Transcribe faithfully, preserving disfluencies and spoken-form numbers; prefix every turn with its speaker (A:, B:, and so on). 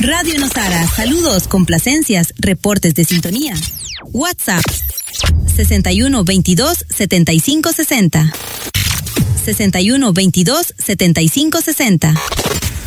A: Radio Nosara, saludos, complacencias, reportes de sintonía. WhatsApp sesenta y uno veintidós setenta y cinco sesenta. sesenta y uno veintidós setenta y cinco sesenta.